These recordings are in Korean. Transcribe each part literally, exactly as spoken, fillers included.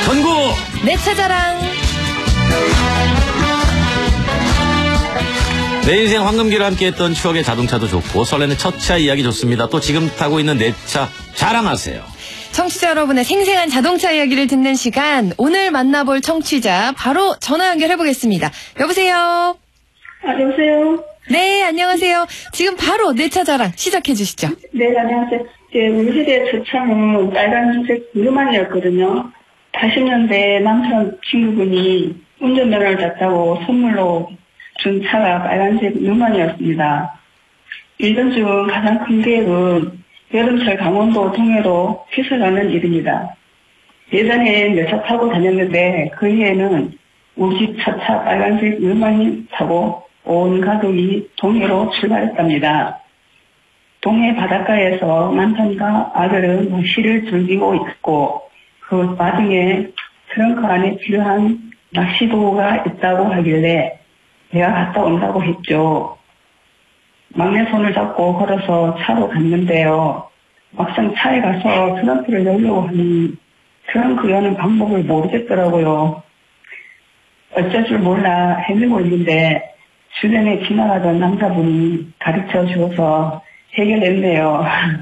전국 내 차자랑. 내 인생 황금기를 함께했던 추억의 자동차도 좋고 설레는 첫 차 이야기 좋습니다. 또 지금 타고 있는 내 차 자랑하세요. 청취자 여러분의 생생한 자동차 이야기를 듣는 시간, 오늘 만나볼 청취자 바로 전화 연결해보겠습니다. 여보세요? 아, 여보세요? 네, 안녕하세요. 지금 바로 내 차 자랑 시작해주시죠. 네, 안녕하세요. 예, 우리 세대 첫 차는 빨간색 루만이었거든요. 팔십 년대 남편 친구분이 운전면허를 땄다고 선물로 준 차가 빨간색 루만이었습니다. 일 년 중 가장 큰 계획은 여름철 강원도 동해로 휘서 가는 일입니다. 예전에 몇 차 타고 다녔는데 그 해에는 우리 집 첫 차 빨간색 루만이 타고 온 가족이 동해로 출발했답니다. 동해 바닷가에서 남편과 아들은 낚시를 즐기고 있고 그 와중에 트렁크 안에 필요한 낚시도구가 있다고 하길래 내가 갔다 온다고 했죠. 막내 손을 잡고 걸어서 차로 갔는데요. 막상 차에 가서 트렁크를 열려고 하니 트렁크 여는 방법을 모르겠더라고요. 어쩔 줄 몰라 헤매고 있는데 주변에 지나가던 남자분이 가르쳐 주어서 해결했네요.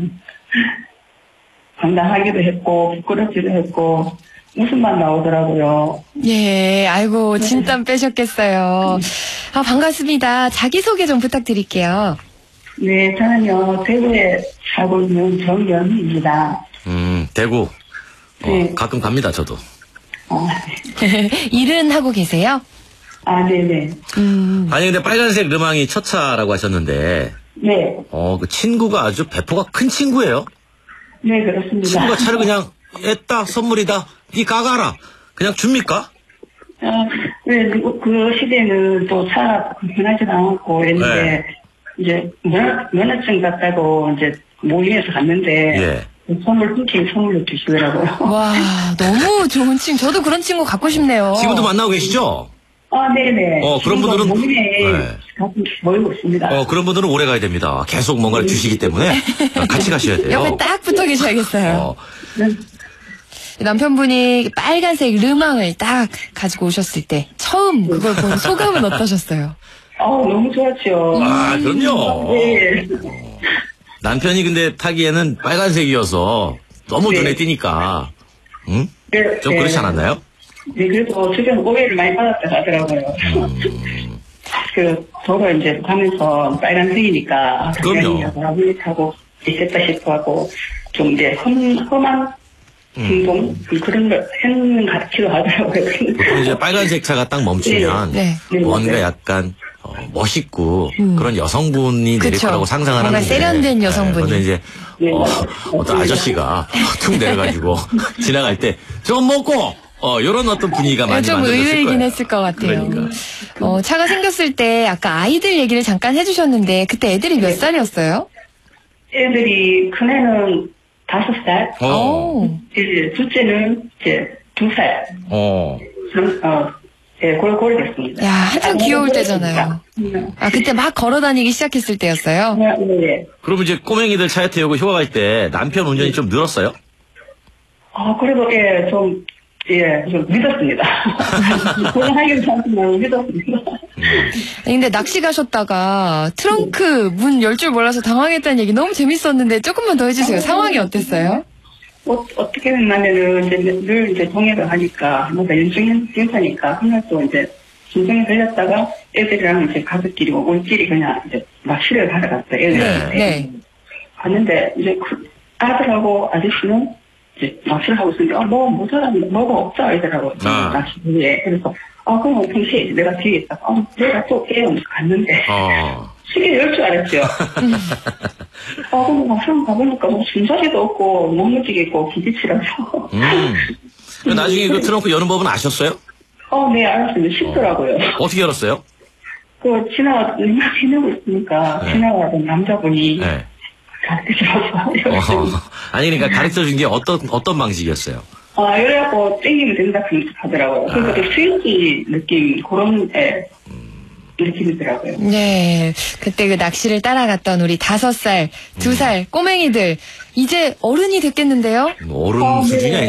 황당하기도 했고 부끄럽기도 했고 웃음만 나오더라고요. 예, 아이고 진땀 빼셨겠어요. 아, 반갑습니다. 자기소개 좀 부탁드릴게요. 네, 저는요 대구에 살고 있는 정연희입니다. 음, 대구. 어, 네. 가끔 갑니다, 저도. 아, 일은 하고 계세요? 아, 네네. 음. 아니, 근데 빨간색 르망이 첫 차라고 하셨는데, 네, 어, 그 친구가 아주 배포가 큰 친구예요. 네 그렇습니다. 친구가 차를 그냥, 애따, 선물이다, 니 가가라. 그냥 줍니까? 어, 네, 그, 그 시대는 또 차 흔하지도 않았고 했는데 네. 이제 면허, 면허증 같다고 이제 모임에서 갔는데 예. 선물 훔친 선물로 주시더라고요. 와, 너무 좋은 친구. 저도 그런 친구 갖고 싶네요. 지금도 만나고 계시죠? 아, 네네. 어, 그런 지금도 분들은- 모임에 네. 가끔 모이고 있습니다. 어, 그런 분들은 오래 가야 됩니다. 계속 뭔가를 주시기 때문에 같이 가셔야 돼요. 옆에 딱 붙어 계셔야겠어요. 어, 네. 남편분이 빨간색 르망을 딱 가지고 오셨을 때 처음 그걸 본 소감은 어떠셨어요? 아우, 너무 좋았죠. 아, 그럼요. 네. 남편이 근데 타기에는 빨간색이어서 너무 네. 눈에 띄니까, 응? 네, 좀 네. 그렇지 않았나요? 네, 그래도 주변 오해를 많이 받았다 하더라고요. 음, 그, 도로 이제 가면서 빨간색이니까. 그럼요. 라블리 타고 있겠다 싶어 하고, 좀 이제 험, 험한 행동? 그런 걸 했는 것 같기도 하더라고요. 보통 이제 빨간색 차가 딱 멈추면 네. 네, 뭔가 맞아요. 약간 어, 멋있고 음. 그런 여성분이 내릴 그쵸. 거라고 상상을 뭔가 하는데 세련된 여성분이. 근데 이제 네, 어, 맞아요. 어떤 아저씨가 툭 내려가지고 지나갈 때 좀 먹고 어 이런 어떤 분위기가 많이 좀 만들어졌을 의외이긴 거예요. 했을 것 같아요. 그러니까. 어, 차가 생겼을 때 아까 아이들 얘기를 잠깐 해주셨는데 그때 애들이 몇 살이었어요? 애들이, 큰애는 다섯 살, 어, 오. 이제 둘째는 이제 두 살. 어, 어, 예, 골, 골 됐습니다. 야, 한참 귀여울 때잖아요. 네, 아, 그때 막 걸어 다니기 시작했을 때였어요? 네, 네. 그러면 이제 꼬맹이들 차에 태우고 휴가 갈 때 남편 운전이 좀 늘었어요? 아, 그래도, 예, 좀, 예, 좀 믿었습니다. 그런 하기는 참지만 믿었습니다. 아니, 근데 낚시 가셨다가 트렁크 문 열 줄 몰라서 당황했다는 얘기 너무 재밌었는데 조금만 더 해주세요. 상황이 어땠어요? 어, 어떻게 됐냐면은, 이제 늘 이제 동해를 하니까, 뭔가 연중 행사니까, 그날 또 이제, 진정에 들렸다가 애들이랑 이제 가족끼리, 올끼리 그냥 이제 낚시를 하러 갔어요, 애들이랑. 네, 네. 갔는데, 이제 그 아들하고 아저씨는 이제 낚시를 하고 있었는데, 아, 뭐, 모자란, 뭐가 없다, 이더라고. 아. 낚시에. 그래서, 아, 그럼 평소에 내가 뒤에 있다. 아, 내가 또 깨우면서 갔는데, 어, 시계 열 줄 알았죠. 아, 그럼 막상 가보니까 뭐 순자리도 없고, 먹물지게 있고, 기지치라서. 음. 나중에 그 트렁크 여는 법은 아셨어요? 어, 네, 알았습니다. 쉽더라고요. 어떻게 열었어요? 그, 지나가, 맨날 지내고 있으니까, 네. 지나가던 남자분이 네. 가르쳐줘서. 어, 아니 그러니까 가르쳐 준 게 어떤 어떤 방식이었어요? 아, 이래갖고 땡기면 된다, 그렇게 하더라고요. 그러니까 또 스위치 느낌, 그런, 예, 느낌이더라고요. 네. 그때 그 낚시를 따라갔던 우리 다섯 살, 두 살 꼬맹이들 이제 어른이 됐겠는데요? 어른 어, 네. 수준이 아니